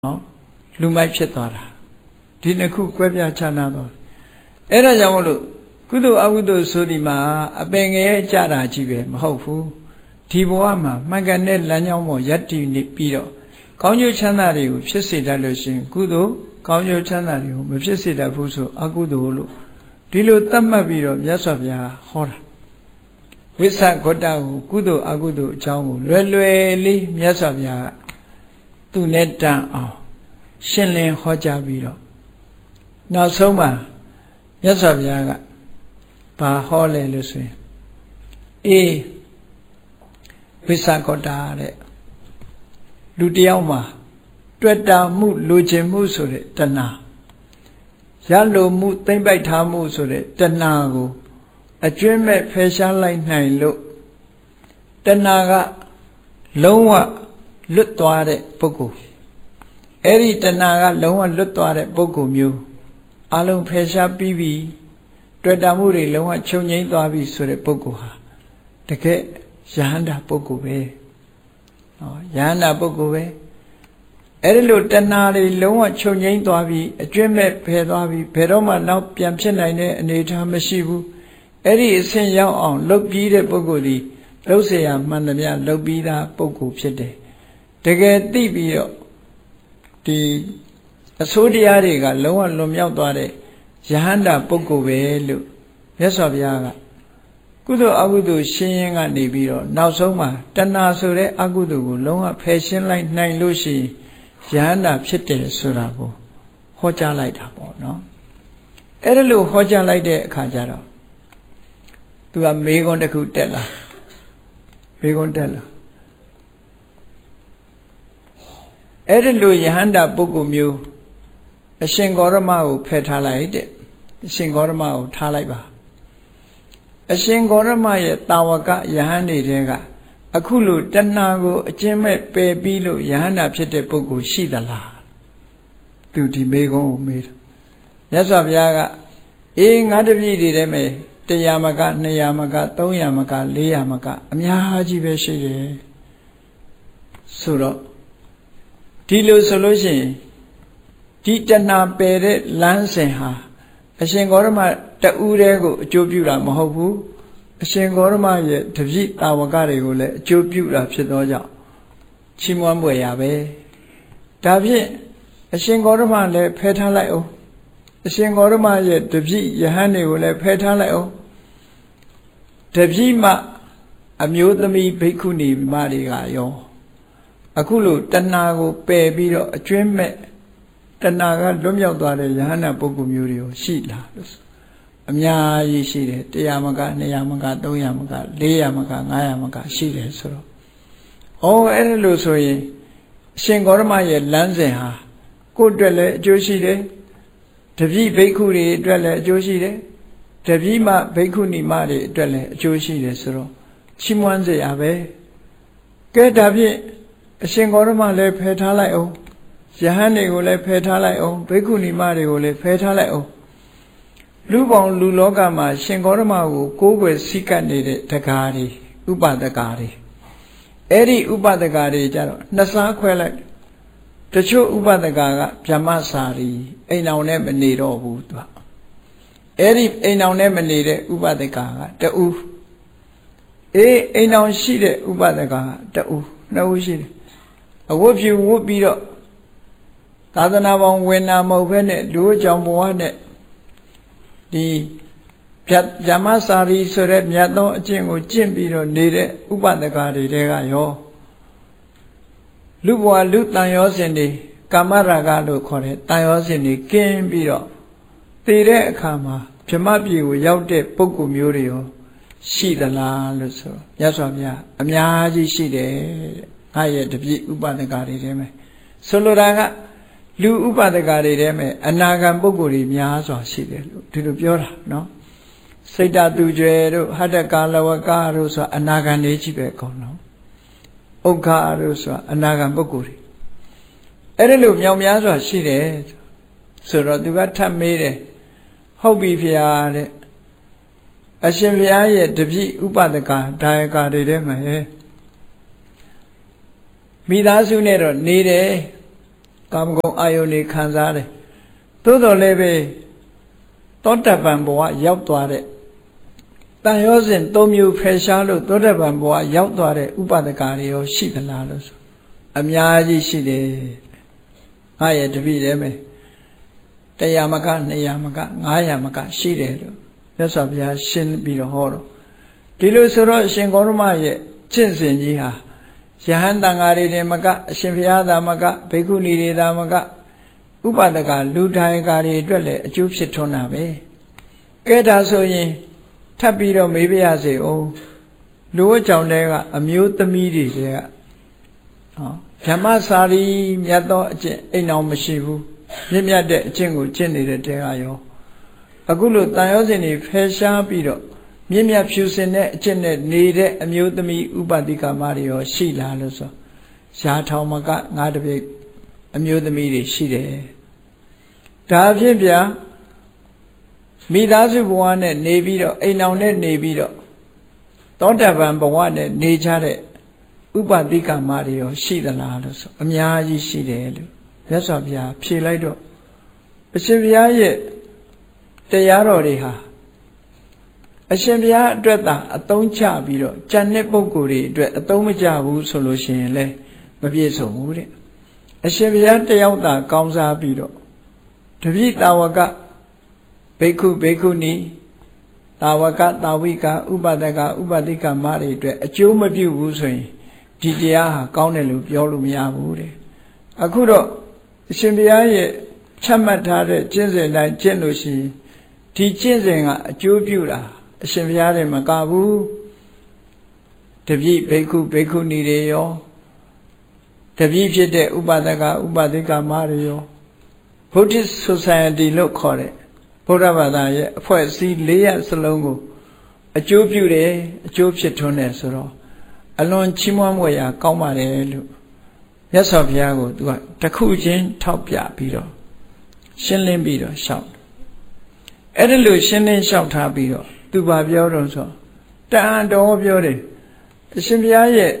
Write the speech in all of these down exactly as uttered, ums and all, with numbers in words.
နော်လူမိုက်ဖြစ်သွားတာဒီနှစ်ခုကွဲပြားခြားနာတော့အဲ့ဒါကြောင့်မလို့ကုသိုလ်အကုသိုလ်ဆိုဒီမှာအပင်ငယ်ကြတာကြီးပဲမဟုတ်ဘူးဒီဘဝမှာမှန်ကန်တဲ့လမ်းကြောင်းပေါ်ယက်တည်နေပြီးတော့ကောင်းကျိုးချမ်းသာတွေကိုဖြစ်စေတတ်လို့ရှိရင်ကုသိုလ်ကောင်းကျိုးချမ်းသာတွေကိုမဖြစ်စေတတ်ဘူးဆိုအကုသိုလ်လို့ဒီလိုသတ်မှတ်ပြီးတော့မြတ်စွာဘုရားဟောတာဝိသဂုတ္တကိုကုသိုလ်အကုသိုလ်အကြောင်းကိုလွယ်လွယ်လေးမြတ်စွာဘုရားသူနဲ့တန်အောင်ရှင်းလင်းဟောကြားပြီးတော့နောက်ဆုံးမှာမြတ်စွာဘုရားကဘာဟောလဲလို့ဆိုရင်အေးဝိသဂုတ္တတဲ့လူတယောက်မှာတွေ့တာမှုလိုချင်မှုဆိုတဲ့တဏှာရလိုမှုသိမ့်ပိုက်ထားမှုဆိုတဲ့တဏှာကိုအကျွမ်းမဲ့ဖယ်ရှားလိုက်နိုင်လို့တဏှာကလုံးဝလွတ်သွားတဲ့ပုဂ္ဂိုလ်အဲ့ဒီတဏှာကလုံးဝလွတ်သွားတဲ့ပုဂ္ဂိုလ်မျိုးအလုံးဖယ်ရှားပြီးပြီတွေ့တာမှုတွေလုံးဝချုပ်ငြိမ်းသွားပြီဆိုတဲ့ပုဂ္ဂိုလ်ဟာတကယ်ယဟန္တာပုဂ္ဂိုလ်ပဲဟောယဟန္တာပုဂ္ဂိုလ်ပဲအဲ့ဒီလိုတဏှာတွေလုံးဝချုပ်ငြိမ်းသွားပြီအကျွမ်းမဲ့ဖယ်သွားပြီဘယ်တော့မှနောက်ပြန်ဖြစ်နိုင်တဲ့အနေအထားမရှိဘူးအဲ့ဒီအဆင့်ရောက်အောင်လှုပ်ပြီးတဲ့ပုဂ္ဂိုလ်ဒီလှုပ်เสียရမှန်သမျှလှုပ်ပြီးသားပုဂ္ဂိုလ်ဖြစ်တယ်တကယ်သိပြီးတော့ဒီအဆိုးတရားတွေကလုံးဝလွန်မြောက်သွားတဲ့ယဟန္တာပုဂ္ဂိုလ်ပဲလို့မြတ်စွာဘုရားကကုသိုလ်အကုသိုလ်ရှင်းရင်းကနေပြီးတော့နောက်ဆုံးမှာတဏှာဆိုတဲ့အကုသိုလ်ကိုလုံးဝဖယ်ရှင်းလိုက်နိုင်လို့ရှိရင်ယဟန္တာဖြစ်တယ်ဆိုတာကိုဟောကြားလိုက်တာပေါ့နော်အဲ့ဒါလို့ဟောကြားလိုက်တဲ့အခါကျတော့သူကမေးခွန်းတစ်ခုတက်လာမေးခွန်းတက်လာအဲ့ဒါလို့ယဟန္တာပုဂ္ဂိုလ်မျိုးအရှင်ဂေါရမကိုဖယ်ထားလိုက်တဲ့အရှင်ဂေါရမကိုထားလိုက်ပါအရှင်ဂေါရမရဲ့တာဝကယဟန်တွေကအခုလိုတဏှာကိုအကျဉ်းမဲ့ပယ်ပြီးလို့ယဟန္တာဖြစ်တဲ့ပုဂ္ဂိုလ်ရှိသလားသူဒီမေကုန်းကိုမေးတယ်မြတ်စွာဘုရားကအေးငါတပည့်တွေထဲမှာတရားမကနှစ်ရာမကသုံးရာမကလေးရာမကအများကြီးပဲရှိတယ်ဆိုတော့ဒီလိုဆိုလို့ရှိရင်ဒီတဏှာပယ်တဲ့လမ်းစဉ်ဟာအရှင်ဂေါရမတူးတဲ့ကိုအကျိုးပြုတာမဟုတ်ဘူးအရှင်ဂေါရမရဲ့တပည့်တာဝကတွေကိုလည်းအကျိုးပြုတာဖြစ်သောကြောင့်ချီးမွမ်းပွဲရပဲဒါဖြင့်အရှင်ဂေါရမလည်းဖယ်ထားလိုက်အောင်အရှင်ဂေါရမရဲ့တပည့်ယဟန်တွေကိုလည်းဖယ်ထားလိုက်အောင်တပည့်မအမျိုးသမီးဘိက္ခုနီမတွေကရောအခုလိုတဏှာကိုပယ်ပြီးတော့အကျွမ်းမဲ့တဏှာကလွတ်မြောက်သွားတဲ့ယဟန္တာပုဂ္ဂိုလ်မျိုးတွေရောရှိလားလို့အများကြီးရှိတယ်တရားမကနှစ်ရာမကသုံးရာမကလေးရာမကငါးရာမကရှိတယ်ဆိုတော့ဩအဲ့ဒါလို့ဆိုရင်အရှင်ဂေါရမရဲ့လမ်းစဉ်ဟာကိုယ့်အတွက်လည်းအကျိုးရှိတယ်တပည့်ဘိက္ခုတွေအတွက်လည်းအကျိုးရှိတယ်တပည့်မဘိက္ခုနီမတွေအတွက်လည်းအကျိုးရှိတယ်ဆိုတော့ချီးမွမ်းစရာပဲကဲဒါဖြင့်အရှင်ဂေါရမလည်းဖယ်ထားလိုက်အောင်ယဟန်တွေကိုလည်းဖယ်ထားလိုက်အောင်ဘိက္ခုနီမတွေကိုလည်းဖယ်ထားလိုက်အောင်လူပေါင်းလူလောကမှာရှင်ဂေါရမကိုကိုးကွယ်စိတ်ကပ်နေတဲ့တက္ကာတွေဥပဒကာတွေအဲ့ဒီဥပဒကာတွေကြတော့နှစ်စားခွဲလိုက်တချို့ဥပဒကာကဗြဟ္မစာရီအိမ်အောင်နဲ့မနေတော့ဘူးသူကအဲ့ဒီအိမ်အောင်နဲ့မနေတဲ့ဥပဒကာကတူအေးအိမ်အောင်ရှိတဲ့ဥပဒကာကတူနှစ်ဦးရှိတယ်အဝတ်ဖြူဝတ်ပြီးတော့သာသနာပေါင်းဝင်နာမဟုတ်ဘဲနဲ့လူအကြောင်းဘဝနဲ့ဒီဗြဟ္မစာရီဆိုတဲ့မြတ်သောအကျင့်ကိုကျင့်ပြီးတော့နေတဲ့ဥပဒကာတွေတဲကရောလူဘဝလူတန်ရောစဉ်တွေကာမရာဂလို့ခေါ်တဲ့တန်ရောစဉ်တွေကင်းပြီးတော့သိတဲ့အခါမှာဗြဟ္မပြည်ကိုရောက်တဲ့ပုဂ္ဂိုလ်မျိုးတွေရောရှိသလားလို့ဆိုမြတ်စွာဘုရားအများကြီးရှိတယ်တဲ့ငါရဲ့တပည့်ဥပဒကာတွေထဲမှာဆိုလိုတာကလူဥပဒကာတွေထဲမှာအနာဂံပုဂ္ဂိုလ်တွေများစွာရှိတယ်လို့ဒီလိုပြောတာနော်စိတ်တသူကျွယ်တို့ဟတ္တကာလဝကတို့ဆိုတာအနာဂံတွေကြီးပဲအကုန်လုံးဥက္ခတို့ဆိုတာအနာဂံပုဂ္ဂိုလ်တွေအဲ့ဒါလို့မြောင်များစွာရှိတယ်ဆိုတော့သူကထပ်မေးတယ်ဟုတ်ပြီဖေဟာတဲ့အရှင်ဘုရားရဲ့တပည့်ဥပဒကာဒါယကာတွေထဲမှာမိသားစုနဲ့တော့နေတယ်ကာမဂုဏ်အာယုန်တွေခံစားတယ်သို့တော်လည်းပဲသောတပန်ဘဝရောက်သွားတဲ့တန်ရောစဉ်သုံးမျိုးဖယ်ရှားလို့သောတပန်ဘဝရောက်သွားတဲ့ဥပဒကာတွေရောရှိသလားလို့ဆိုအများကြီးရှိတယ်ငါရဲ့တပည့်တယ်မယ်တရားမကနှစ်ရာမကငါးရာမကရှိတယ်လို့မြတ်စွာဘုရားရှင်းပြီးတော့ဟောတော့ဒီလိုဆိုတော့အရှင်ဂေါရမရဲ့ကျင့်စဉ်ကြီးဟာယဟန်တန်ဃာတွေတင်မကအရှင်ဘုရားသာမကဘိက္ခုနီတွေသာမကဥပဒကလူထိုင်ကာတွေအတွက်လည်းအကျိုးဖြစ်ထွန်းတာပဲကဲဒါဆိုရင်ထပ်ပြီးတော့မေးပြရစေအောင်လူဝတ်ကြောင့်တည်းကအမျိုးသမီးတွေတည်းကဟောဓမ္မစာရီမြတ်သောအကျင့်အိမ်အောင်မရှိဘူးမြင့်မြတ်တဲ့အကျင့်ကိုကျင့်နေတဲ့တည်းကရောအခုလိုတန်ရောစဉ်တွေဖယ်ရှားပြီးတော့မြင့်မြတ်ဖြူစင်တဲ့အကျင့်နဲ့နေတဲ့အမျိုးသမီးဥပတိကမတွေရောရှိလားလို့ဆိုရာထောင်မကငါးတပိတ်အမျိုးသမီးတွေရှိတယ်ဒါဖြင့်ဗျာမိသားစုဘဝနဲ့နေပြီးတော့အိမ်အောင်နဲ့နေပြီးတော့သောတပန်ဘဝနဲ့နေကြတဲ့ဥပတိကမတွေရောရှိသလားလို့ဆိုအများကြီးရှိတယ်လို့မြတ်စွာဘုရားဖြေလိုက်တော့အရှင်ဘုရားရဲ့တရားတော်တွေဟာအရှင်ဘုရားအတွက်သာအသုံးချပြီးတော့ကြံတဲ့ပုဂ္ဂိုလ်တွေအတွက်အသုံးမကျဘူးဆိုလို့ရှိရင်လည်းမပြည့်စုံဘူးတဲ့အရှင်ဘုရားတယောက်သာကောင်းစားပြီးတော့တပိတာဝကဘိက္ခုဘိက္ခုနီတာဝကတာဝိကဥပဒကဥပတိကမတွေအတွက်အကျိုးမပြုဘူးဆိုရင်ဒီတရားဟာကောင်းတယ်လို့ပြောလို့မရဘူးတဲ့အခုတော့အရှင်ဘုရားရဲ့ချမှတ်ထားတဲ့ကျင့်စဉ်တိုင်းကျင့်လို့ရှိရင်ဒီကျင့်စဉ်ကအကျိုးပြုတာအရှင်ဘုရားတည်းမကဘူးတပည့်ဘိက္ခုဘိက္ခုနီတွေရောတပည့်ဖြစ်တဲ့ဥပဒကဥပတိကမတွေရော Buddhist Society လို့ခေါ်တဲ့ဗုဒ္ဓဘာသာရဲ့အဖွဲ့အစည်း၄ရပ်စလုံးကိုအကျိုးပြုတယ်အကျိုးဖြစ်ထွန်းတယ်ဆိုတော့အလွန်ချီးမွမ်းဖွယ်ရာကောင်းပါတယ်လို့မြတ်စွာဘုရားကိုသူကတခုချင်းထောက်ပြပြီးတော့ရှင်းလင်းပြီးတော့ရှောက်အဲ့ဒါလို့ရှင်းလင်းရှောက်ထားပြီးတော့သူဘာပြောတော့ဆိုတန်တော်ပြောတယ်အရှင်ဘုရားရဲ့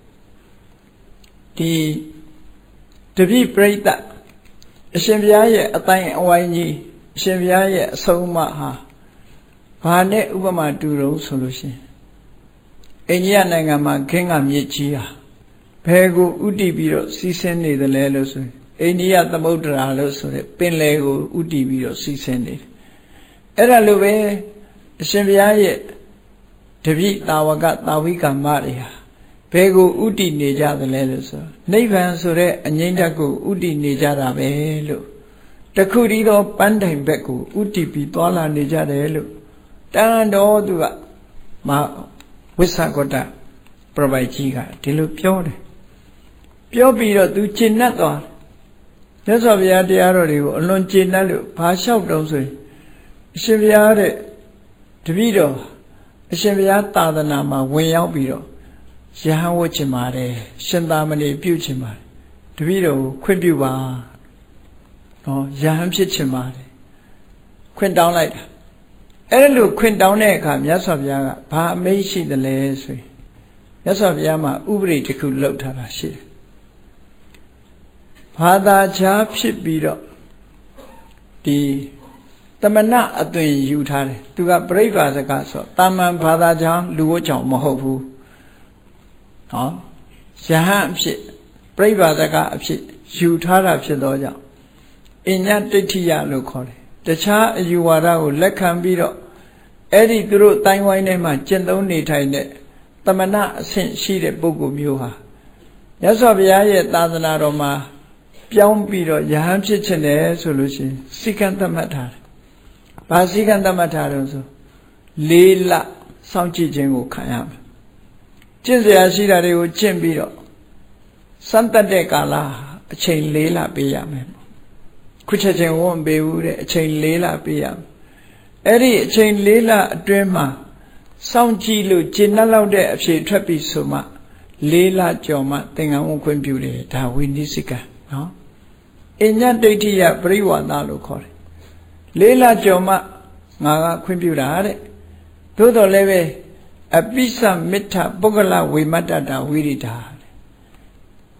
ဒီတပိပရိသတ်အရှင်ဘုရားရဲ့အတိုင်းအဝိုင်းကြီးအရှင်ဘုရားရဲ့အဆုံးအမဟာဘာနဲ့ဥပမာတူတော့ဆိုလို့ရှိရင်အိန္ဒိယနိုင်ငံမှာခင်းကမြစ်ကြီးဟာဘယ်ကိုဥတည်ပြီးတော့စီးဆင်းနေတယ်လဲလို့ဆိုရင်အိန္ဒိယသမုဒ္ဒရာလို့ဆိုတဲ့ပင်လယ်ကိုဥတည်ပြီးတော့စီးဆင်းနေတယ်အဲ့ဒါလိုပဲအရှင်ဘုရားရဲ့တပိတာဝကတာဝိကမတွေဟာဘယ်ကိုဥတည်နေကြသလဲလို့ဆိုနိဗ္ဗာန်ဆိုတဲ့အငြိမ့်ဓာတ်ကိုဥတည်နေကြတာပဲလို့တခုတည်းသောပန်းတိုင်ဘက်ကိုဥတည်ပြီးသွားလာနေကြတယ်လို့တန်တော်သူကမဝိသကတပရပိုက်ကြီးကဒီလိုပြောတယ်ပြောပြီးတော့သူကျင့်တတ်သွားမြတ်စွာဘုရားတရားတော်တွေကိုအလွန်ကျင့်တတ်လို့ဘာလျှောက်တုံးဆိုရင်အရှင်ဘုရားတဲ့တပည့်တော်အရှင်ဘုရားသာသနာမှာဝင်ရောက်ပြီးတော့ယဟန်ဝတ်ချင်ပါတယ်ရှင်သာမဏေပြုချင်ပါတယ်တပည့်တော်ကိုခွင့်ပြုပါနော်ယဟန်ဖြစ်ချင်ပါတယ်ခွင့်တောင်းလိုက်တာအဲ့လိုခွင့်တောင်းတဲ့အခါမြတ်စွာဘုရားကဘာအမိန့်ရှိသလဲဆိုရင်မြတ်စွာဘုရားမှာဥပဒေတစ်ခုလှုပ်ထားတာရှိတယ်ဘာသာခြားဖြစ်ပြီးတော့ဒီတမနာအသွင်ယူထားတယ်သူကပြိဋ္ဌာစကဆိုတာမန်ဘာသာခြားလူဝတ်ကြောင့်မဟုတ်ဘူးနော်ယဟန်အဖြစ်ပြိဋ္ဌာစကအဖြစ်ယူထားတာဖြစ်သောကြောင့်အညတိဋ္ဌိယလို့ခေါ်တယ်တခြားအယူဝါဒကိုလက်ခံပြီးတော့အဲ့ဒီသူတို့တိုင်းဝိုင်းထဲမှာကျင့်သုံးနေထိုင်တဲ့တမနာအဆင့်ရှိတဲ့ပုဂ္ဂိုလ်မျိုးဟာမြတ်စွာဘုရားရဲ့သာသနာတော်မှာပြောင်းပြီးတော့ယဟန်ဖြစ်ခြင်းတယ်ဆိုလို့ရှိရင်စိကံသတ်မှတ်ထားတယ်။ဘာစိကံသတ်မှတ်ထားတော့ဆိုလေးလစောင့်ကြည့်ခြင်းကိုခံရမယ်။ကျင့်စရာရှိတာတွေကိုကျင့်ပြီးတော့စမ်းသပ်တဲ့ကာလအချိန်လေးလပေးရမယ်။ခုချက်ချင်းဝန်ပေးဘူးတဲ့အချိန်လေးလပေးရမယ်။အဲ့ဒီအချိန်လေးလအတွင်းမှာစောင့်ကြည့်လို့ကျင့်နှက်လောက်တဲ့အဖြေထွက်ပြီးဆိုမှလေးလကျော်မှသင်္ကန်းဝန်ခွင့်ပြုတယ်ဒါဝိနည်းစိကံနော်အညဒိဋ္ဌိယပရိဝါဒလို့ခေါ်တယ်လေးလကျော်မှငါကခွင့်ပြုတာတဲ့သို့တော်လည်းပဲအပိစမိဋ္ဌပုဂ္ဂလဝိမတ္တတာဝိရိတာ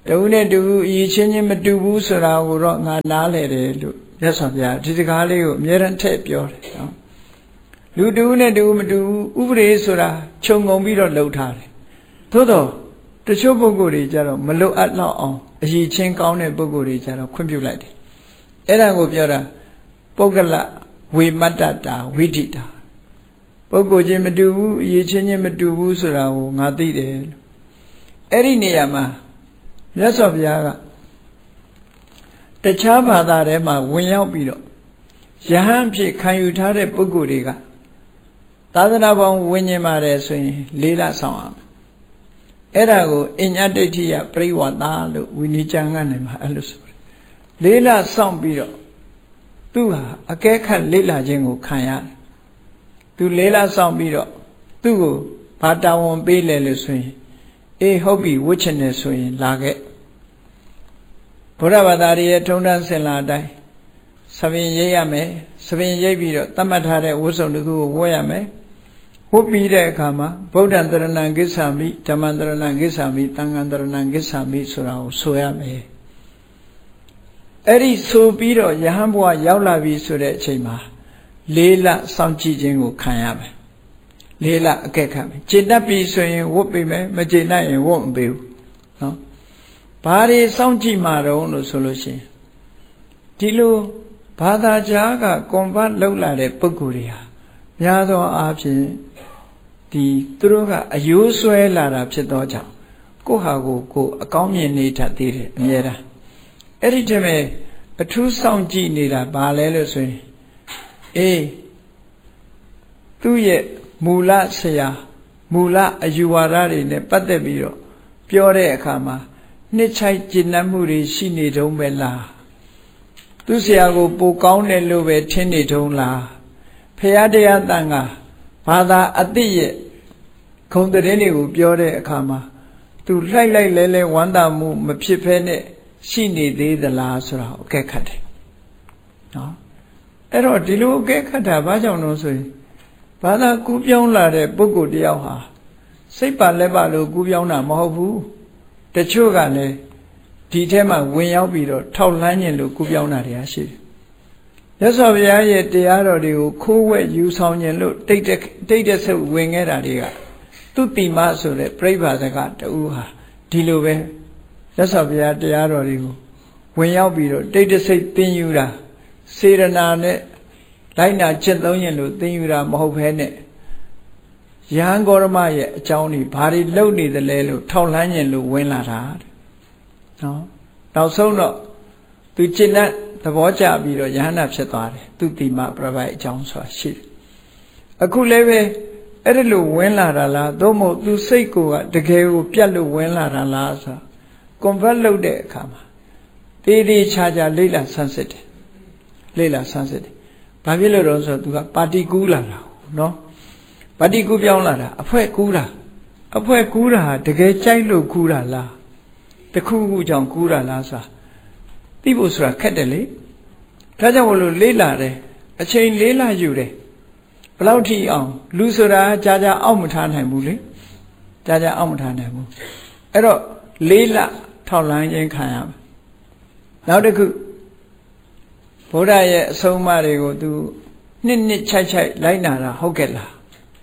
တူနဲ့တူအရေးချင်းချင်းမတူဘူးဆိုတာကိုတော့ငါနားလဲတယ်လို့မြတ်စွာဘုရားဒီစကားလေးကိုအမြဲတမ်းထည့်ပြောတယ်နော်လူတူနဲ့တူမတူဥပဒေဆိုတာခြုံငုံပြီးတော့လှုပ်ထားတယ်သို့တော့တချို့ပုဂ္ဂိုလ်တွေကြတော့မလွတ်အပ်လောက်အောင်အရေးချင်းကောင်းတဲ့ပုဂ္ဂိုလ်တွေကြတော့ခွင့်ပြုလိုက်တယ်အဲ့ဒါကိုပြောတာပုဂ္ဂလဝေမတ္တတာဝိဓိတာပုဂ္ဂိုလ်ချင်းမတူဘူးအရေးချင်းချင်းမတူဘူးဆိုတာကိုငါသိတယ်လို့အဲ့ဒီနေရာမှာမြတ်စွာဘုရားကတခြားဘာသာထဲမှာဝင်ရောက်ပြီးတော့ယဟန်ဖြစ်ခံယူထားတဲ့ပုဂ္ဂိုလ်တွေကသာသနာပေါင်းဝิญဉ်ပါတယ်ဆိုရင်လေးလဆောင်အောင်အဲ့ဒါကိုအညတ္တိယပရိဝါဒလို့ဝိနည်းကျမ်းကနေမှာအဲ့လိုဆိုတယ်လေးလဆောင်ပြီးတော့သူဟာအကဲခတ်လေးလာခြင်းကိုခံရတယ်သူလေးလဆောင်ပြီးတော့သူ့ကိုဘာတာဝန်ပေးလဲလို့ဆိုရင်အေးဟုတ်ပြီဝှချင်တယ်ဆိုရင်လာခဲ့ဘုရားဘာသာရဲ့ထုံတန်းစင်လာအတိုင်းသဘင်ရိပ်ရမယ်သဘင်ရိပ်ပြီးတော့တတ်မှတ်ထားတဲ့ဝတ်စုံတစ်ခုကိုဝတ်ရမယ်ဝတ်ပြီးတဲ့အခါမှာဗုဒ္ဓံတရဏံကိစ္ဆာမိဓမ္မံတရဏံကိစ္ဆာမိသံဃံတရဏံကိစ္ဆာမိဆိုတာကိုဆိုရမယ်အဲ့ဒီဆိုပြီးတော့ယဟန်ဘုရားရောက်လာပြီဆိုတဲ့အချိန်မှာလေးလစောင့်ကြည့်ခြင်းကိုခံရမယ်လေးလအကဲခတ်မယ်ကျေတတ်ပြီဆိုရင်ဝတ်ပေးမယ်မကျေတတ်ရင်ဝတ်မပေးဘူးနော်ဘာတွေစောင့်ကြည့်မှာတော့လို့ဆိုလို့ရှိရင်ဒီလိုဘာသာကြားကကွန်ဗတ်လောက်လာတဲ့ပုဂ္ဂိုလ်တွေဟာများသောအားဖြင့်ဒီသူတို့ကအယိုးဆွဲလာတာဖြစ်သောကြောင့်ကိုယ့်ဟာကိုယ်ကိုအကောင်းမြင်နေတတ်သေးတယ်အမြဲတမ်းအဲ့ဒီတည်းမဲ့အထူးစောင့်ကြည့်နေတာဘာလဲလို့ဆိုရင်အေးသူ့ရဲ့မူလဆရာမူလအယူဝါဒတွေနဲ့ပတ်သက်ပြီးတော့ပြောတဲ့အခါမှာနှစ်ချိုက်ကျင့်တတ်မှုတွေရှိနေတုံးပဲလားသူဆရာကိုပိုကောင်းတယ်လို့ပဲထင်နေတုံးလားဖရာတရားတန်ခါဘာသာအတိရဲ့ခုံတဲ့တွေကိုပြောတဲ့အခါမှာသူလှိုက်လိုက်လဲလဲဝမ်းသာမှုမဖြစ်ဖဲနဲ့ရှိနေသေးသလားဆိုတာအကဲခတ်တယ်နော်အဲ့တော့ဒီလိုအကဲခတ်တာဘာကြောင့်လို့ဆိုရင်ဘာသာကူးပြောင်းလာတဲ့ပုဂ္ဂိုလ်တယောက်ဟာစိတ်ပါလက်ပါလို့ကူးပြောင်းတာမဟုတ်ဘူးတချို့ကလည်းဒီထဲမှာဝင်ရောက်ပြီးတော့ထောက်လှမ်းခြင်းလို့ကူးပြောင်းတာတွေရှိတယ်။မြတ်စွာဘုရားရဲ့တရားတော်တွေကိုခိုးဝှက်ယူဆောင်ခြင်းလို့တိတ်တဲ့တိတ်တဲ့ဆုပ်ဝင်ခဲ့တာတွေကသူတိမဆိုတဲ့ပြိဋ္ဌာစကတူဟာဒီလိုပဲမြတ်စွာဘုရားတရားတော်တွေကိုဝင်ရောက်ပြီးတော့တိတ်တဲ့စိတ်သင်ယူတာစေရနာနဲ့လိုက်နာကျင့်သုံးရင်လို့သင်ယူတာမဟုတ်ဘဲနဲ့ယဟန်ဂေါရမရဲ့အကြောင်းတွေဘာတွေလုပ်နေသလဲလို့ထောက်လှမ်းရင်လို့ဝင်လာတာတဲ့နော်နောက်ဆုံးတော့သူကျင့်တဲ့သဘောကျပြီးတော့ယဟန္တာဖြစ်သွားတယ်သူတိမပြပိုက်အကြောင်းဆိုတာရှိတယ်အခုလည်းပဲအဲ့ဒါလို့ဝင်လာတာလားသို့မဟုတ်သူစိတ်ကိုကတကယ်ကိုပြတ်လို့ဝင်လာတာလားဆိုတာကွန်ဗတ်လုပ်တဲ့အခါမှာတေးသေးချာချာလိမ့်လာဆန်းစစ်တယ်လိမ့်လာဆန်းစစ်တယ်ဘာဖြစ်လို့တော့ဆိုတော့သူကပါတီကူးလာတာနော်ပါတီကူးပြောင်းလာတာအဖွဲကူးတာအဖွဲကူးတာဟာတကယ်ကြိုက်လို့ကူးတာလားတခုခုကြောင့်ကူးတာလားဆိုတာသိဖို့ဆိုတာခက်တယ်လေဒါကြောင့်မလို့လေးလာတယ်အချိန်လေးလာယူတယ်ဘယ်လောက်ထိအောင်လူဆိုတာကြာကြာအောက်မထားနိုင်ဘူးလေကြာကြာအောက်မထားနိုင်ဘူးအဲ့တော့လေးလထောက်လန်းခြင်းခံရမယ်နောက်တစ်ခုဘုရားရဲ့အဆုံးအမတွေကိုသူနှစ်နှစ်ချိုက်ချိုက်လိုက်နာတာဟုတ်ကဲ့လား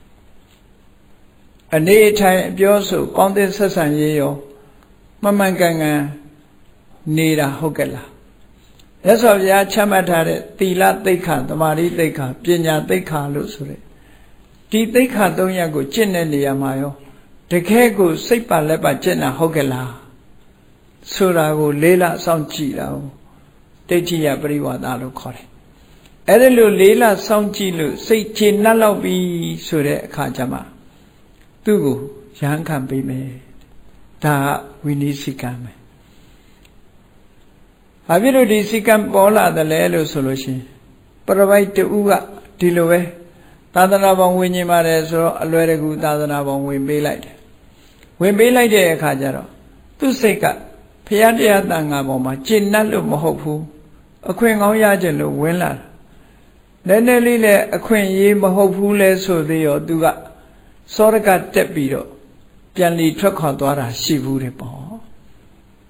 အနေထိုင်အပြောဆိုကောင်းတဲ့ဆက်ဆံရေးရောမမှန်ကန်ကန်နေတာဟုတ်ကဲ့လားမြတ်စွာဘုရားချမှတ်ထားတဲ့သီလသိက္ခာသမာဓိသိက္ခာပညာသိက္ခာလို့ဆိုတဲ့ဒီသိက္ခာသုံးရပ်ကိုကျင့်တဲ့နေရာမှာရောတကယ်ကိုစိတ်ပါလက်ပါကျင့်တာဟုတ်ကဲ့လားဆိုတာကိုလေးလစောင့်ကြည့်တာကိုဒိဋ္ဌိယပရိဝါဒလို့ခေါ်တယ်အဲ့ဒါလို့လေးလစောင့်ကြည့်လို့စိတ်ချနှက်လောက်ပြီဆိုတဲ့အခါကျမှသူ့ကိုရဟန်းခံပေးမယ်ဒါကဝိနည်းစိကံပဲဘာဖြစ်လို့ဒီစိကံပေါ်လာတယ်လဲလို့ဆိုလို့ရှိရင်ပရပိုက်တူကဒီလိုပဲသာသနာပေါင်းဝင်ញင်ပါတယ်ဆိုတော့အလွယ်တကူသာသနာပေါင်းဝင်ပေးလိုက်တယ်ဝင်ပေးလိုက်တဲ့အခါကျတော့သူ့စိတ်ကဖရာတရားတန်ခါပေါ်မှာကျင့်နှက်လို့မဟုတ်ဘူးအခွင့်ကောင်းရခြင်းလို့ဝင်လာတယ်နည်းနည်းလေးလည်းအခွင့်ရေးမဟုတ်ဘူးလဲဆိုသေးရောသူကစောရကတက်ပြီးတော့ပြန်လီထွက်ခွာသွားတာရှိဘူးတယ်ပေါ့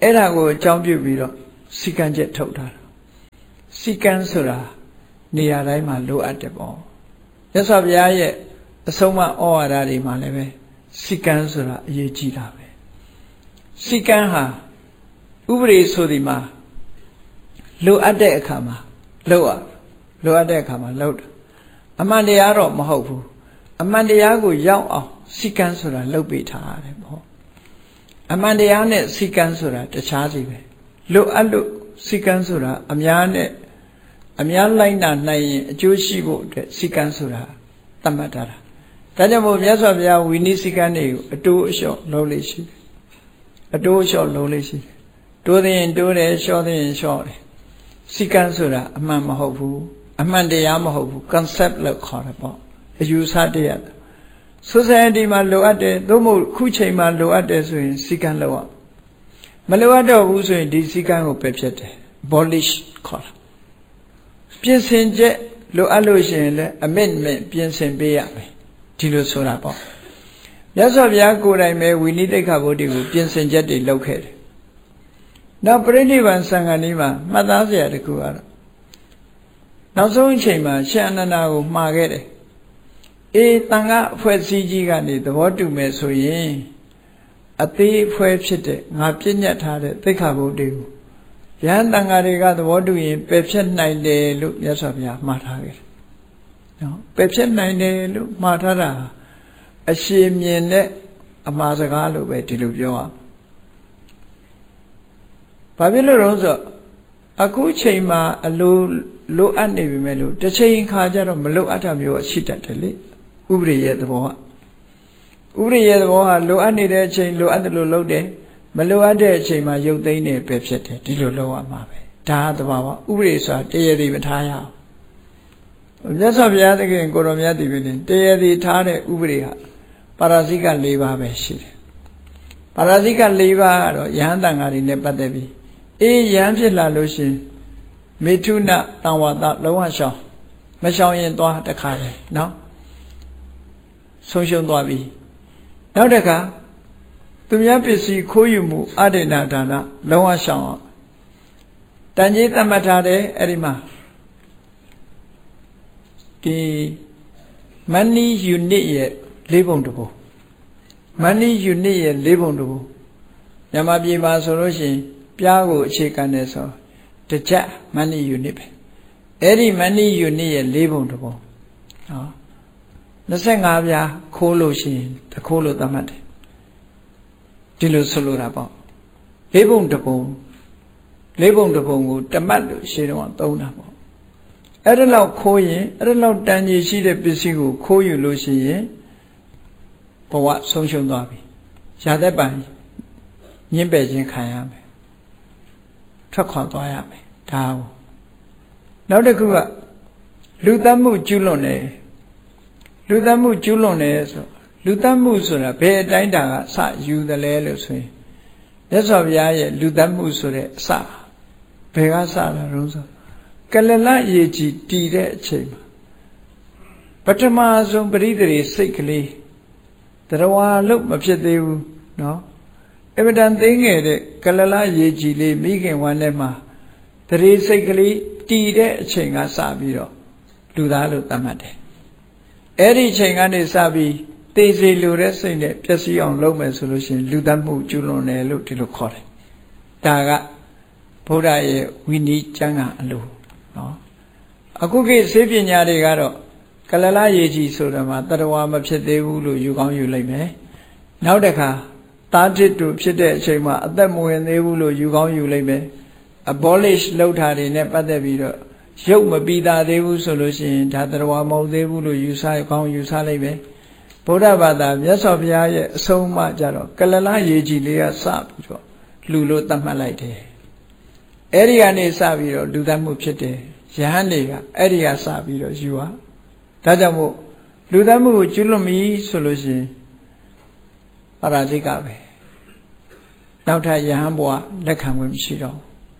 အဲ့ဒါကိုအကြောင်းပြုပြီးတော့စီကံချက်ထုတ်ထားတာစီကံဆိုတာနေရာတိုင်းမှာလိုအပ်တယ်ပေါ့မြတ်စွာဘုရားရဲ့အဆုံးအမဩဝါဒတွေမှာလည်းပဲစီကံဆိုတာအရေးကြီးတာပဲစီကံဟာဥပဒေဆိုဒီမှာလိုအပ်တဲ့အခါမှာလုပ်ရလိုအပ်တဲ့အခါမှာလုပ်တာအမှန်တရားတော့မဟုတ်ဘူးအမှန်တရားကိုရောက်အောင်စီကံဆိုတာလုပ်ပေးထားရတယ်ပေါ့အမှန်တရားနဲ့စီကံဆိုတာတခြားစီပဲလိုအပ်လို့စီကံဆိုတာအများနဲ့အများလိုက်နာနိုင်ရင်အကျိုးရှိဖို့အတွက်စီကံဆိုတာသတ်မှတ်ထားတာဒါကြောင့်မို့မြတ်စွာဘုရားဝိနည်းစီကံတွေကိုအတိုးအလျှော့လုံးလေးရှိတယ်အတိုးအလျှော့လုံးလေးရှိတယ်တိုးတဲ့ရင်တိုးတယ်လျှော့တဲ့ရင်လျှော့တယ်စီကံဆိုတာအမှန်မဟုတ်ဘူးအမှန်တရားမဟုတ်ဘူး concept လို့ခေါ်တယ်ပေါ့အယူဆတရား society မှာလိုအပ်တယ်သို့မဟုတ်ခုချိန်မှာလိုအပ်တယ်ဆိုရင်စီကံလောက်ရမလိုအပ်တော့ဘူးဆိုရင်ဒီစီကံကိုပယ်ဖြတ်တယ် abolish ခေါ်တာပြင်ဆင်ချက်လိုအပ်လို့ရှိရင်လည်း amendment ပြင်ဆင်ပေးရမယ်ဒီလိုဆိုတာပေါ့မြတ်စွာဘုရားကိုယ်တိုင်ပဲဝိနည်းတိက္ခဗုဒ္ဓကိုပြင်ဆင်ချက်တွေလုပ်ခဲ့တယ်နောက်ပြိဋိဘံစံဃာนี้မှာမှတ်သားစရာတစ်ခုကတော့နောက်ဆုံးအချိန်မှာရှင်အနန္ဒာကိုမှာခဲ့တယ်အေးတန်ခါအဖွဲ့အစည်းကြီးကနေသဘောတူမယ်ဆိုရင်အသေးအဖွဲ့ဖြစ်တဲ့ငါပြည့်ညတ်ထားတဲ့သိက္ခာပုဒ်တွေကိုယဟန်တန်ခါတွေကသဘောတူရင်ပယ်ဖြတ်နိုင်တယ်လို့မြတ်စွာဘုရားမှားထားခဲ့တယ်နော်ပယ်ဖြတ်နိုင်တယ်လို့မှားထားတာအရှင်းမြင်တဲ့အမှားစကားလို့ပဲဒီလိုပြောရဘာဖြစ်လို့လဲဆိုအခုချိန်မှာအလိုလိုအပ်နေပြီမဲ့လို့တစ်ချိန်ခါကျတော့မလိုအပ်တာမျိုးရှိတတ်တယ်လေဥပဒေရဲ့သဘောကဥပဒေရဲ့သဘောကလိုအပ်နေတဲ့အချိန်လိုအပ်တယ်လို့လုပ်တယ်မလိုအပ်တဲ့အချိန်မှာရုပ်သိမ်းနေပဲဖြစ်တယ်ဒီလိုလုပ်ရမှာပဲဒါသဘာဝဥပဒေဆိုတာတရားတွေမထားရအောင်မြတ်စွာဘုရားသခင်ကိုရောမြတ်တည်ပြီလေတရားတွေထားတဲ့ဥပဒေဟာပါရဇိက၄ပါးပဲရှိတယ်ပါရဇိက၄ပါးကတော့ယဟန်တန်ဃာတွေနဲ့ပတ်သက်ပြီးအေးယဟန်ဖြစ်လာလို့ရှိရင်မေထုနတံဝါဒလုံးဝရှောင်မရှောင်ရင်သွားတခါလေနော်ဆုံးရှုံးသွားပြီနောက်တစ်ခါသူများပစ္စည်းခိုးယူမှုအဒေနာဒါနလုံးဝရှောင်အောင်တန်ကြီးသတ်မှတ်ထားတယ်အဲ့ဒီမှာဒီ money unit ရဲ့လေးပုံတစ်ပုံ money unit ရဲ့လေးပုံတစ်ပုံမြန်မာပြည်မှာဆိုလို့ရှိရင်ပြားကိုအခြေခံနေဆိုတကြက် money unit ပဲအဲ့ဒီ money unit ရဲ့လေးပုံတစ်ပုံနော်25ပြားခိုးလို့ရှိရင်တခိုးလို့သတ်မှတ်တယ်ဒီလိုဆိုလိုတာပေါ့လေးပုံတစ်ပုံလေးပုံတစ်ပုံကိုတမတ်လို့ရှင်းတော့သုံးတာပေါ့အဲ့ဒါလောက်ခိုးရင်အဲ့ဒါလောက်တန်ကြီးရှိတဲ့ပစ္စည်းကိုခိုးယူလို့ရှိရင်ဘဝဆုံးရှုံးသွားပြီရာသက်ပံညှင်းပယ်ခြင်းခံရမယ်ထွက်ခွာသွားရမယ်ဒါကိုနောက်တစ်ခုကလူသတ်မှုကျူးလွန်တယ်လူသတ်မှုကျူးလွန်တယ်ဆိုလူသတ်မှုဆိုတာဘယ်အတိုင်းတာကစယူတယ်လဲလို့ဆိုရင်မြတ်စွာဘုရားရဲ့လူသတ်မှုဆိုတဲ့အစဘယ်ကစလာတော့ဆိုကလလရေကြီးတည်တဲ့အချိန်မှာပထမဆုံးပရိသေရိစိတ်ကလေးတရားဝါလို့မဖြစ်သေးဘူးနော်အမတန်သိငယ်တဲ့ကလလရေကြီးလေးမိခင်ဝမ်းထဲမှာတရေစိတ်ကလေးတည်တဲ့အချိန်ကစပြီးတော့လူသားလို့သတ်မှတ်တယ်အဲ့ဒီအချိန်ကနေစပြီးသေစေလိုတဲ့စိတ်နဲ့ပျက်စီးအောင်လုပ်မယ်ဆိုလို့ရှိရင်လူသတ်မှုကျူးလွန်တယ်လို့ဒီလိုခေါ်တယ်ဒါကဘုရားရဲ့ဝိနည်းကျမ်းဂန်အလိုနော်အခုခေတ်ဆေးပညာတွေကတော့ကလလရေကြီးဆိုတော့မှတတဝါမဖြစ်သေးဘူးလို့ယူကောင်းယူလိုက်မယ်နောက်တစ်ခါတာတစ်တို့ဖြစ်တဲ့အချိန်မှာအသက်မဝင်သေးဘူးလို့ယူကောင်းယူလိုက်မယ် abolish လုပ်တာတွေနဲ့ပတ်သက်ပြီးတော့ရုပ်မပြီးသားသေးဘူးဆိုလို့ရှိရင်ဒါတတဝါမဟုတ်သေးဘူးလို့ယူဆကောင်းယူဆလိုက်မယ်ဗုဒ္ဓဘာသာမြတ်စွာဘုရားရဲ့အဆုံးအမကြတော့ကလလရေကြီးလေးကစပြီးတော့လူလို့သတ်မှတ်လိုက်တယ်အဲ့ဒီကနေစပြီးတော့လူသတ်မှုဖြစ်တယ်ယဟန်တွေကအဲ့ဒီကစပြီးတော့ယူဟာဒါကြောင့်မို့လူသတ်မှုကိုကျွလွန်ပြီဆိုလို့ရှိရင်ပါရဇိကပဲနောက်ထပ်ယဟန်ဘဝလက်ခံဝင်မရှိတော့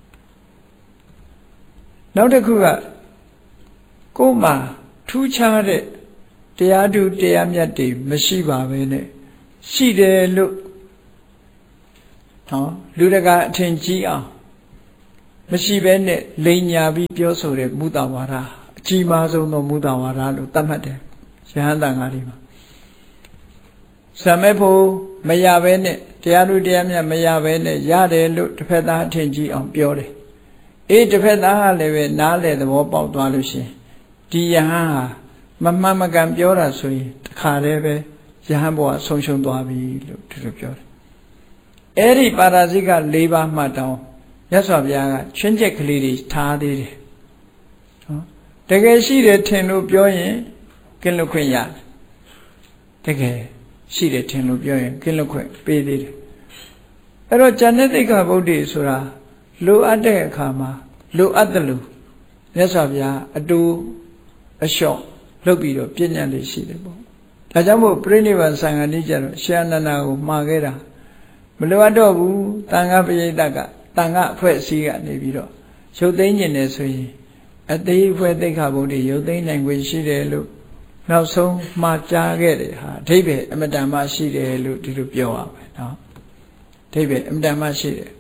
နောက်တစ်ခုကကိုယ်မှာထူးခြားတဲ့တရားဓုတရားမြတ်တွေမရှိပါပဲနဲ့ရှိတယ်လို့နော်လူတကာအထင်ကြီးအောင်မရှိဘဲနဲ့လိန်ညာပြီးပြောဆိုတဲ့မူတဝါဒအကြီးမားဆုံးသောမူတဝါဒလို့သတ်မှတ်တယ်ယဟန်တန်ဃာတွေမှာစမေဖို့မရဘဲနဲ့တရားသူတရားမြတ်မရဘဲနဲ့ရတယ်လို့တစ်ဖက်သားအထင်ကြီးအောင်ပြောတယ်အေးတစ်ဖက်သားကလည်းပဲနားလေသဘောပေါက်သွားလို့ရှင်ဒီယဟန်ဟာမမှန်မကန်ပြောတာဆိုရင်တခါတည်းပဲယဟန်ဘဝဆုံးရှုံးသွားပြီလို့ဒီလိုပြောတယ်အဲ့ဒီပါရာဇိက၄ပါးမှတောင်းမြတ်စွာဘုရားကချွင်းချက်ကလေးတွေထားသေးတယ်နော်တကယ်ရှိတယ်ထင်လို့ပြောရင်ကင်းလွတ်ခွင့်ရတယ်တကယ်ရှိတယ်ထင်လို့ပြောရင်ကင်းလွတ်ခွင့်ပေးသေးတယ်အဲ့တော့ဉာဏ်နဲ့သိက္ခာပုဒ်တွေဆိုတာလိုအပ်တဲ့အခါမှာလိုအပ်တယ်လို့မြတ်စွာဘုရားအတူအလျှော့လုပ်ပြီးတော့ပြည့်ညတ်လေးရှိတယ်ပေါ့ဒါကြောင့်မို့ပြိဋိဘံဆံဃာတိကျတော့ရှေးအနန္ဒာကိုမှာခဲ့တာမလိုအပ်တော့ဘူးတန်ခါပရိသတ်ကတန်ခါအဖွဲ့အစည်းကနေပြီးတော့ရုပ်သိမ်းခြင်းနဲ့ဆိုရင်အသေးအဖွဲ့သိက္ခာပုဒ်တွေရုပ်သိမ်းနိုင်ခွင့်ရှိတယ်လို့နောက်ဆုံးမှာကြားခဲ့တယ်ဟာအဓိပ္ပာယ်အမတန်မှရှိတယ်လို့ဒီလိုပြောရမယ်နော်အဓိပ္ပာယ်အမတန်မှရှိတယ်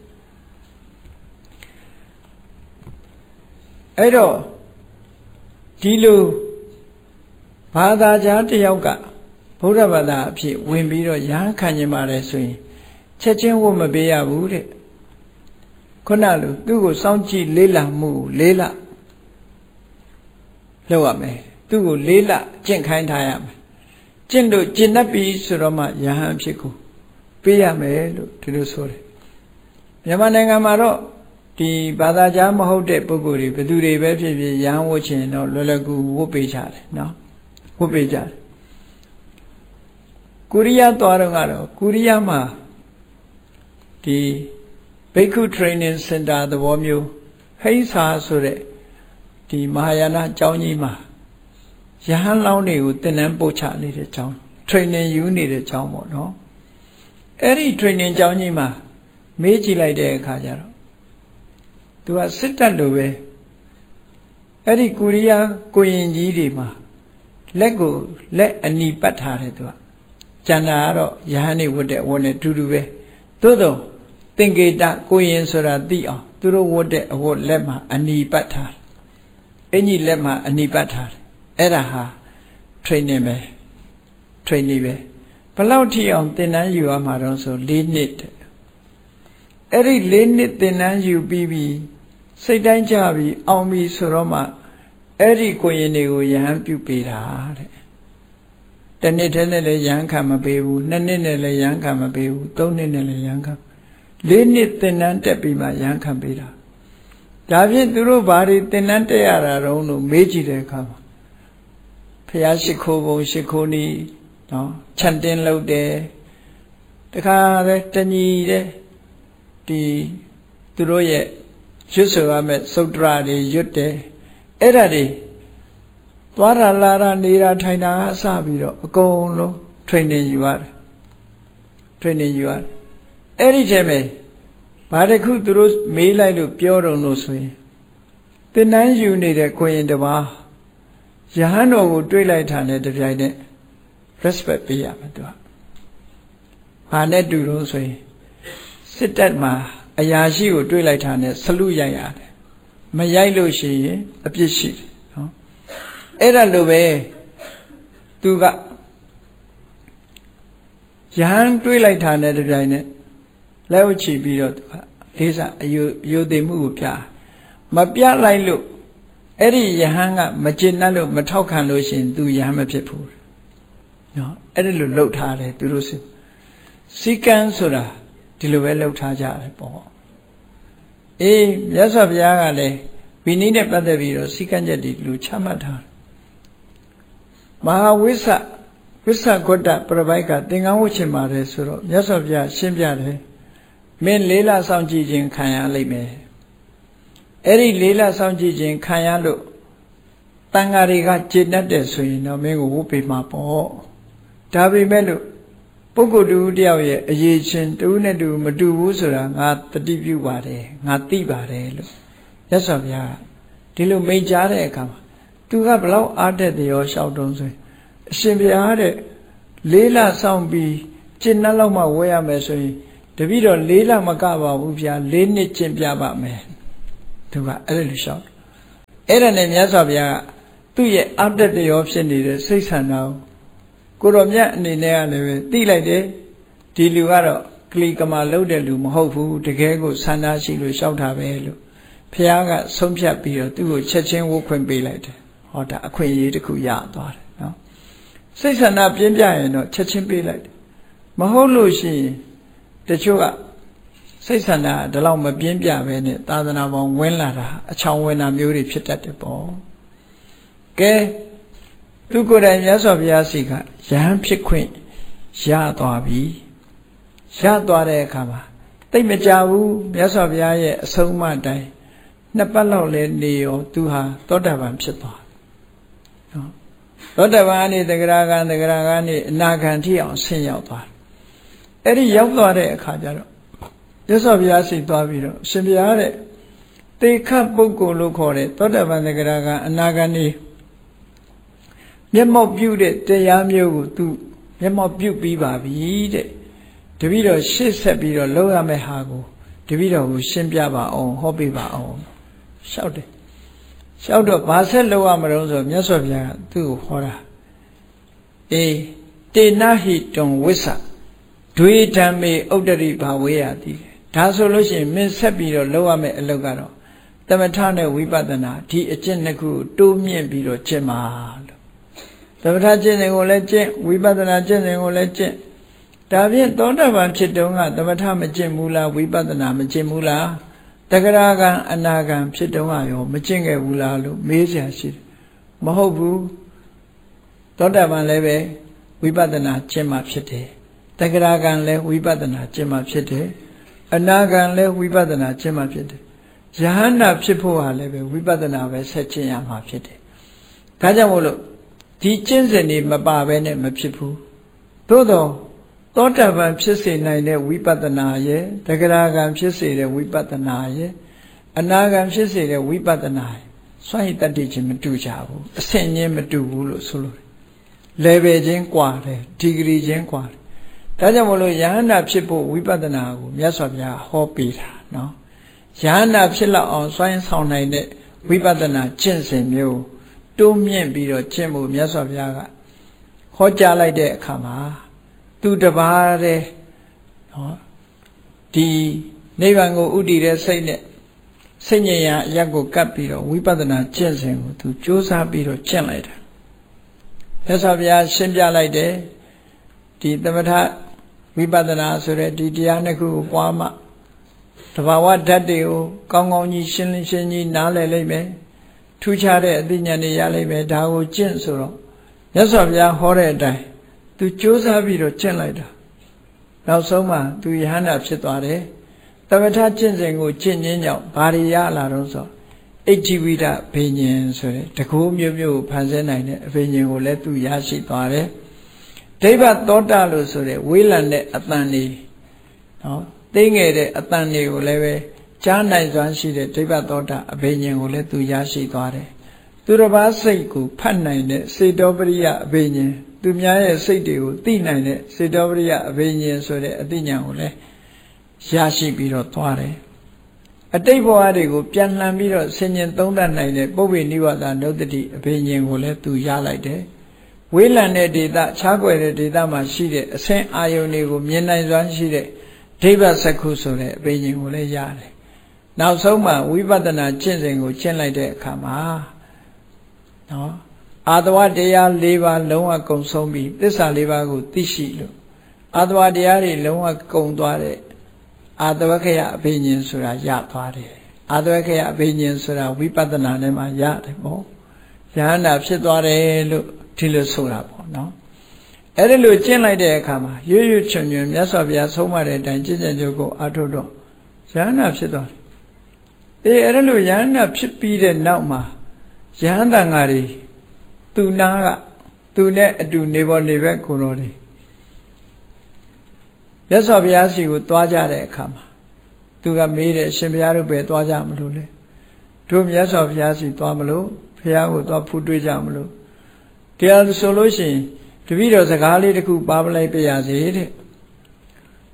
အဲ့တော့ဒီလိုဘာသာကြားတစ်ယောက်ကဗုဒ္ဓဘာသာအဖြစ်ဝင်ပြီးတော့ရဟန်းခံကျင်ပါတယ်ဆိုရင်ချက်ချင်းဝတ်မပေးရဘူးတဲ့ခုနလိုသူ့ကိုစောင့်ကြည့်လေးလာမှုလေးလာလုပ်ရမယ်သူ့ကိုလေးလာကျင့်ခိုင်းထားရမယ်ကျင့်လို့ကျင့်တတ်ပြီဆိုတော့မှယဟန်ဖြစ်ကိုပေးရမယ်လို့ဒီလိုဆိုတယ်မြန်မာနိုင်ငံမှာတော့ဒီဘာသာကြားမဟုတ်တဲ့ပုဂ္ဂိုလ်တွေဘယ်သူတွေပဲဖြစ်ဖြစ်ရဟန်းဝတ်ချင်တော့လွယ်လွယ်ကူဝတ်ပေးကြတယ်နော်ဝတ်ပေးကြတယ်ကိုရီးယားသွားတော့ကတော့ကိုရီးယားမှာဒီဘိက္ခု training center သဘောမျိုးဟိန်းစာဆိုတဲ့ဒီမဟာယာနကျောင်းကြီးမှာယဟန်လောင်းတွေကိုသင်တန်းပို့ချနေတဲ့ကျောင်း training ယူနေတဲ့ကျောင်းပေါ့နော်အဲ့ဒီ training ကျောင်းကြီးမှာမေးကြည့်လိုက်တဲ့အခါကျတော့သူကစစ်တပ်လိုပဲအဲ့ဒီကိုရီးယားကိုရင်ကြီးတွေမှာလက်ကိုလက်အနီပတ်ထားတယ်သူကကျန်တာကတော့ယဟန်နေဝတ်တဲ့ဝတ်နဲ့တူတူပဲသို့တော့သင်္ကေတကိုရင်ဆိုတာသိအောင်သူတို့ဝတ်တဲ့အဝတ်လက်မှာအနီပတ်ထားအင်ကြီးလက်မှာအနီပတ်ထားအဲ့ဒါဟာ training ပဲ training ပဲဘယ်လောက်ထိအောင်သင်တန်းယူရမှာတော့ဆို၄နှစ်အဲ့ဒီ၄နှစ်သင်တန်းယူပြီးပြီးစိတ်တိုင်းကြပြီးအောင်ပြီဆိုတော့မှအဲ့ဒီကိုရင်တွေကိုယဟန်ပြုပေးတာတဲ့တနှစ်တည်းနဲ့လည်းယဟန်ခံမပေးဘူးနှစ်နှစ်နဲ့လည်းယဟန်ခံမပေးဘူးသုံးနှစ်နဲ့လည်းယဟန်ခံလေးနှစ်သင်တန်းတက်ပြီးမှယဟန်ခံပေးတာဒါဖြင့်သူတို့ဘာတွေသင်တန်းတက်ရတာတုံးလို့မေးကြည့်တဲ့အခါမှာဖျားရှိခိုးပုံရှိခိုးနီးနော်ခြံတင်းလုပ်တယ်တခါလဲတညီတဲ့ဒီသူတို့ရဲ့ရွတ်ဆိုရမယ့်သုတ္တရာတွေရွတ်တယ်အဲ့ဒါတွေသွားရလာရနေတာထိုင်တာအစပြီးတော့အကုန်လုံး training ယူရတယ် training ယူရတယ်အဲ့ဒီထဲမှာဘာတစ်ခုသူတို့မေးလိုက်လို့ပြောတော့လို့ဆိုရင်သင်္นานယူနေတဲ့ကိုရင်တပါးယဟန်တော်ကိုတွေးလိုက်တာနဲ့တပြိုင်နက် respect ပေးရမယ်သူကဘာနဲ့တူလို့ဆိုရင်စစ်တပ်မှာအရာရှိကိုတွေးလိုက်တာနဲ့ဆလူရိုက်ရတယ်မရိုက်လို့ရှိရင်အပြစ်ရှိတယ်နော်အဲ့ဒါလိုပဲသူကယဟန်တွေးလိုက်တာနဲ့တပြိုင်နက်လက်ဝချီပြီးတော့သူကလေးစားအယုယုသိမှုကိုပြမပြလိုက်လို့အဲ့ဒီယဟန်ကမကျင့်တတ်လို့မထောက်ခံလို့ရှိရင်သူယဟန်မဖြစ်ဘူးနော်အဲ့ဒီလိုလှုပ်ထားတယ်သူတို့စီစီကံဆိုတာဒီလိုပဲလှုပ်ထားကြတယ်ပေါ့အေးမြတ်စွာဘုရားကလည်းဝိနည်းနဲ့ပတ်သက်ပြီးတော့စီကံချက်ဒီလိုချမှတ်ထားတယ်မဟာဝိသဝိသဂတ္တပြပိုက်ကသင်္ကန်းဝတ်ချင်ပါတယ်ဆိုတော့မြတ်စွာဘုရားရှင်းပြတယ်မင်းလေးလဆောင်ကြည့်ခြင်းခံရလိမ့်မယ်အဲ့ဒီလေးလဆောင်ကြည့်ခြင်းခံရလို့တန်ဃာတွေကကျေနပ်တယ်ဆိုရင်တော့မင်းကိုဝတ်ပေးမှာပေါ့ဒါပေမဲ့လို့ပုဂ္ဂိုလ်တူတယောက်ရဲ့အရေးချင်းတူနဲ့တူမတူဘူးဆိုတာငါတတိပြုပါတယ်ငါသိပါတယ်လို့မြတ်စွာဘုရားဒီလိုမိန့်ကြားတဲ့အခါမှာသူကဘလောက်အားတက်တယ်ရောရှောက်တုံးဆိုရင်အရှင်ဘုရားတဲ့လေးလဆောင်ပြီးကျင့်နှက်လောက်မှဝဲရမယ်ဆိုရင်တပည့်တော်လေးလမကပါဘူးဗျာလေးနှစ်ကျင့်ပြပါမယ်သူကအဲ့လိုလျှောက်အဲ့ဒါနဲ့မြတ်စွာဘုရားကသူ့ရဲ့အတ္တတရောဖြစ်နေတဲ့စိတ်ဆန္ဒကိုကိုတော်မြတ်အနေနဲ့ကလည်းပဲသိလိုက်တယ်ဒီလူကတော့ကလီကမာလုပ်တဲ့လူမဟုတ်ဘူးတကယ်ကိုဆန္ဒရှိလို့လျှောက်တာပဲလို့ဘုရားကဆုံးဖြတ်ပြီးတော့သူ့ကိုချက်ချင်းဝုတ်ခွင့်ပေးလိုက်တယ်ဟောဒါအခွင့်အရေးတစ်ခုရသွားတယ်နော်စိတ်ဆန္ဒပြင်းပြရင်တော့ချက်ချင်းပေးလိုက်တယ်မဟုတ်လို့ရှိရင်တချို့ကစိတ်ဆန္ဒဒီလောက်မပြင်းပြပဲနဲ့သာသနာပေါင်းဝင်လာတာအချောင်ဝင်တာမျိုးတွေဖြစ်တတ်တယ်ပေါ့ကဲသူကိုယ်တိုင်မြတ်စွာဘုရားစီကယဟန်ဖြစ်ခွင့်ရသွားပြီရသွားတဲ့အခါမှာတိတ်မကြဘူးမြတ်စွာဘုရားရဲ့အဆုံးအမတိုင်းနှစ်ပတ်လောက်လဲနေရောသူဟာသောတာပန်ဖြစ်သွားနော်သောတာပန်ကနေတဂရဂံတဂရဂံနေအနာဂံထိအောင်ဆင်းရောက်သွားအဲ့ဒီရောက်သွားတဲ့အခါကျတော့မြတ်စွာဘုရားစီသွားပြီးတော့ရှင်ဘုရားတဲ့တေခတ်ပုဂ္ဂိုလ်လို့ခေါ်တဲ့သောတာပန်တဂရဂံအနာဂံနေမျက်မှောက်ပြုတဲ့တရားမျိုးကိုသူမျက်မှောက်ပြုပြီးပါပြီတဲ့တပည့်တော်ရှေ့ဆက်ပြီးတော့လုပ်ရမယ့်ဟာကိုတပည့်တော်ကိုရှင်းပြပါအောင်ဟောပြပါအောင်လျှောက်တယ်လျှောက်တော့ဘာဆက်လုပ်ရမလို့ဆိုမြတ်စွာဘုရားကသူ့ကိုဟောတာအေးတေနဟိတုံဝိသဒွေဓမ္မေဥတ္တရိဘာဝေယတိဒါဆိုလို့ရှိရင်မင်းဆက်ပြီးတော့လုပ်ရမယ့်အလုပ်ကတော့သမထနဲ့ဝိပဿနာဒီအကျင့်နှစ်ခုကိုတိုးမြင့်ပြီးတော့ကျင့်ပါလို့သမထကျင့်စဉ်ကိုလည်းကျင့်ဝိပဿနာကျင့်စဉ်ကိုလည်းကျင့်ဒါဖြင့်သောတာပန်ဖြစ်တုန်းကသမထမကျင့်ဘူးလားဝိပဿနာမကျင့်ဘူးလားတဂရဂံအနာဂံဖြစ်တုန်းကရောမကျင့်ခဲ့ဘူးလားလို့မေးစရာရှိတယ်မဟုတ်ဘူးသောတာပန်လည်းပဲဝိပဿနာကျင့်မှဖြစ်တယ်တဂရဂံလည်းဝိပဿနာကျင့်မှဖြစ်တယ်အနာဂံလည်းဝိပဿနာကျင့်မှဖြစ်တယ်ယဟန္တာဖြစ်ဖို့ဟာလည်းပဲဝိပဿနာပဲဆက်ကျင့်ရမှာဖြစ်တယ်ဒါကြောင့်မို့လို့ဒီကျင့်စဉ်တွေမပါဘဲနဲ့မဖြစ်ဘူးသို့တော့သောတာပန်ဖြစ်စေနိုင်တဲ့ဝိပဿနာရဲ့တဂရဂံဖြစ်စေတဲ့ဝိပဿနာရဲ့အနာဂံဖြစ်စေတဲ့ဝိပဿနာရဲ့စွန့်ရည်တတ္တိချင်းမတူကြဘူးအဆင့်ချင်းမတူဘူးလို့ဆိုလို့ level ချင်းကွာတယ် degree ချင်းကွာတယ်ဒါကြောင့်မလို့ယဟန္တာဖြစ်ဖို့ဝိပဿနာကိုမြတ်စွာဘုရားဟောပေးတာနော်ယဟန္တာဖြစ်လောက်အောင်စွန့်ဆောင်နိုင်တဲ့ဝိပဿနာကျင့်စဉ်မျိုးတိုးမြင့်ပြီးတော့ကျင့်ဖို့မြတ်စွာဘုရားကဟောကြားလိုက်တဲ့အခါမှာသူတပါးတဲ့နော်ဒီနိဗ္ဗာန်ကိုဥတည်တဲ့စိတ်နဲ့စိတ်ဉာဏ်အရက်ကိုကပ်ပြီးတော့ဝိပဿနာကျင့်စဉ်ကိုသူကြိုးစားပြီးတော့ကျင့်လိုက်တာမြတ်စွာဘုရားရှင်းပြလိုက်တယ်ဒီသမထဝိပဿနာဆိုတဲ့ဒီတရားနှစ်ခုကိုပွားမှတဘာဝဓာတ်တွေကိုကောင်းကောင်းကြီးရှင်းလင်းရှင်းကြီးနားလည်လိမ့်မယ်ထူးခြားတဲ့အသိဉာဏ်တွေရလိမ့်မယ်ဒါကိုကျင့်ဆိုတော့မြတ်စွာဘုရားဟောတဲ့အတိုင်းသူကြိုးစားပြီးတော့ကျင့်လိုက်တာနောက်ဆုံးမှသူယဟန္တာဖြစ်သွားတယ်သမထကျင့်စဉ်ကိုကျင့်ခြင်းကြောင့်ဘာတွေရလာတော့ဆိုအိဋ္ဌိဝိဒဘိညာဉ်ဆိုတဲ့တကူမျိုးမျိုးကိုဖန်ဆင်းနိုင်တဲ့အဘိညာဉ်ကိုလည်းသူရရှိသွားတယ်ဒိဗ္ဗသောတာလို့ဆိုတဲ့ဝေးလံတဲ့အတန်လေးနော်သိငယ်တဲ့အတန်လေးကိုလည်းပဲကြားနိုင်စွမ်းရှိတဲ့ဒိဗ္ဗသောတာအဘိညာဉ်ကိုလည်းသူရရှိသွားတယ်သူတစ်ပါးစိတ်ကိုဖတ်နိုင်တဲ့စေတောပရိယအဘိညာဉ်သူများရဲ့စိတ်တွေကိုသိနိုင်တဲ့စေတောပရိယအဘိညာဉ်ဆိုတဲ့အသိဉာဏ်ကိုလည်းရရှိပြီးတော့သွားတယ်အတိတ်ဘဝတွေကိုပြန်လှန်ပြီးတော့ဆင်ញင်သုံးသပ်နိုင်တဲ့ပုဗ္ဗေနိဝါဒနုတ္တိအဘိညာဉ်ကိုလည်းသူရလိုက်တယ်ဝေးလံတဲ့ဒေသခြားကွယ်တဲ့ဒေသမှာရှိတဲ့အဆင့်အာယုန်တွေကိုမြင်နိုင်စွမ်းရှိတဲ့ဒိဗ္ဗစက္ခုဆိုတဲ့အဘိညာဉ်ကိုလည်းရတယ်နောက်ဆုံးမှဝိပဿနာကျင့်စဉ်ကိုကျင့်လိုက်တဲ့အခါမှာနော်အာတဝတရား၄ပါးလုံးဝကုံဆုံးပြီးသစ္စာ၄ပါးကိုသိရှိလို့အာတဝတရားတွေလုံးဝကုံသွားတဲ့အာတဝခယအဘိညာဉ်ဆိုတာရသွားတယ်အာတဝခယအဘိညာဉ်ဆိုတာဝိပဿနာနဲ့မှရတယ်ပေါ့ယဟန္တာဖြစ်သွားတယ်လို့ဒီလိုဆိုတာပေါ့နော်အဲ့ဒီလိုကျင့်လိုက်တဲ့အခါမှာရွရွချွန်ချွန်မြတ်စွာဘုရားဆုံးမတဲ့အတိုင်းကျင့်ကြံကြုတ်ကိုအထုတ်တော့ယဟန္တာဖြစ်သွားတယ်အေးအဲ့ဒီလိုယဟန္တာဖြစ်ပြီးတဲ့နောက်မှာယဟန္တာငါတွေသူနာကသူနဲ့အတူနေပေါ်နေဘက်ကိုတော်တွေမြတ်စွာဘုရားစီကိုသွားကြတဲ့အခါမှာသူကမေးတယ်အရှင်ဘုရားတို့ပဲသွားကြမလို့လေတို့မြတ်စွာဘုရားစီသွားမလို့ဘုရားကိုသွားဖူးတွေးကြမလို့တရားဆိုလို့ရှိရင်တပည့်တော်စကားလေးတစ်ခုပါပလိုက်ပြရစေတဲ့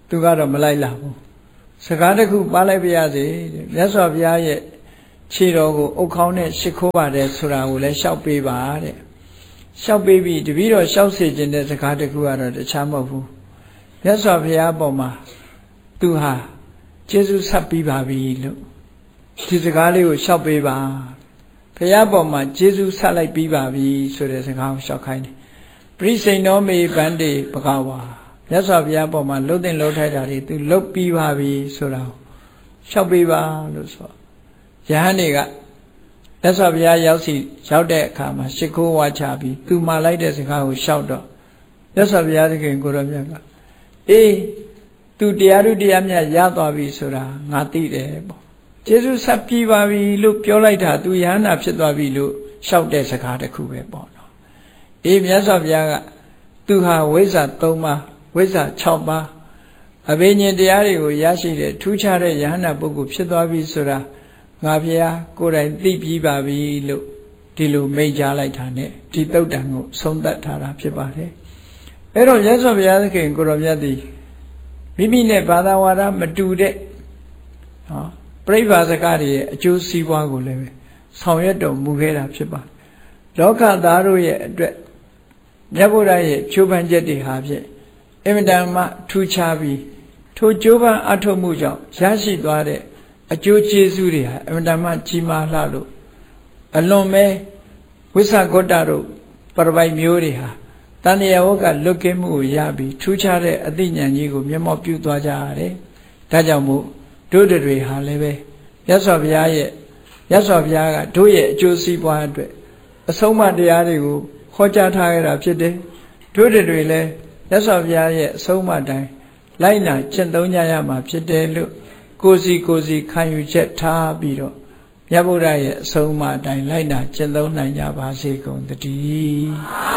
သူကတော့မလိုက်လာဘူးစကားတစ်ခုပါလိုက်ပြရစေမြတ်စွာဘုရားရဲ့ခြေတော်ကိုအုတ်ခေါင်းနဲ့ရှ िख ိုးပါတယ်ဆိုတာကိုလည်းရှောက်ပေးပါတဲ့ရှောက်ပေးပြီးတပည့်တော်ရှောက်စေခြင်းတဲ့စကားတစ်ခုကတော့တခြားမဟုတ်ဘူးမြတ်စွာဘုရားအပေါ်မှာသူဟာကျေးဇူးဆက်ပြီးပါပြီလို့ဒီစကားလေးကိုရှောက်ပေးပါဘုရားပေါ်မှာကျေးဇူးဆက်လိုက်ပြီးပါပြီဆိုတဲ့စကားကိုရှောက်ခိုင်းတယ်ပရိစိန်နောမေဗန္တိဘဂဝါမြတ်စွာဘုရားပေါ်မှာလှုပ်တဲ့လှုပ်ထိုက်တာတွေသူလှုပ်ပြီးပါပြီဆိုတာကိုရှောက်ပေးပါလို့ဆိုယဟန်တွေကမြတ်စွာဘုရားရောက်စီရောက်တဲ့အခါမှာရှ िख ိုးဝါချပြီးသူမှာလိုက်တဲ့စကားကိုရှောက်တော့မြတ်စွာဘုရားသခင်ကိုရောမြတ်ကအေးသူတရားဓုတရားမြတ်ရသွားပြီဆိုတာငါသိတယ်ပေါ့ကျေးဇူးဆက်ပြီးပါပြီလို့ပြောလိုက်တာသူယဟန္တာဖြစ်သွားပြီလို့ရှောက်တဲ့စကားတစ်ခုပဲပေါ့နော်အေးမြတ်စွာဘုရားကသူဟာဝိဇ္ဇာ၃ပါးဝိဇ္ဇာ၆ပါးအဘိညာဉ်တရားတွေကိုရရှိတဲ့ထူးခြားတဲ့ယဟန္တာပုဂ္ဂိုလ်ဖြစ်သွားပြီဆိုတာငါဘုရားကိုယ်တိုင်သိပြီးပါပြီလို့ဒီလိုမိန့်ကြားလိုက်တာ ਨੇ ဒီတုတ်တံကိုဆုံးသက်ထားတာဖြစ်ပါတယ်အဲ့တော့မြတ်စွာဘုရားသခင်ကိုရောမြတ်သည်မိမိနဲ့ဘာသာဝါဒမတူတဲ့ဟောပြိဗာစကားတွေရဲ့အကျိုးစီးပွားကိုလည်းဆောင်ရွက်တော်မူခဲ့တာဖြစ်ပါတယ်လောကသားတို့ရဲ့အတွက်မြတ်ဗုဒ္ဓရဲ့ချိုးပန်းချက်တွေဟာဖြင့်အင်မတန်မှထူးခြားပြီးထိုကြိုးပမ်းအထောက်မှုကြောင့်ရရှိသွားတဲ့အကျိုးကျေးဇူးတွေဟာအင်မတန်မှကြီးမားလှလို့အလွန်ပဲဝိသဂုတ္တတို့ပရပိုက်မျိုးတွေဟာတဏှာဝကလွတ်ကင်းမှုကိုရပြီးထူးခြားတဲ့အသိဉာဏ်ကြီးကိုမျက်မှောက်ပြုသွားကြရတယ်။ဒါကြောင့်မို့တို့တွေဟာလည်းပဲမြတ်စွာဘုရားရဲ့မြတ်စွာဘုရားကတို့ရဲ့အကျိုးစီးပွားအတွက်အဆုံးအမတရားတွေကိုဟောကြားထားခဲ့တာဖြစ်တယ်။တို့တွေလည်းမြတ်စွာဘုရားရဲ့အဆုံးအမတိုင်းလိုက်နာကျင့်သုံးကြရမှာဖြစ်တယ်လို့ကိုယ်စီကိုယ်စီခံယူချက်ထားပြီးတော့မြတ်ဗုဒ္ဓရဲ့အဆုံးအမတိုင်းလိုက်နာကျင့်သုံးနိုင်ကြပါစေကုန်သတည်း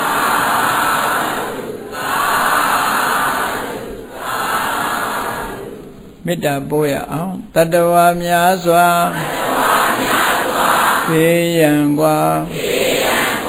မေတ္တာပို့ရအောင်တတ္တဝါများစွာဘေးရန်กว่า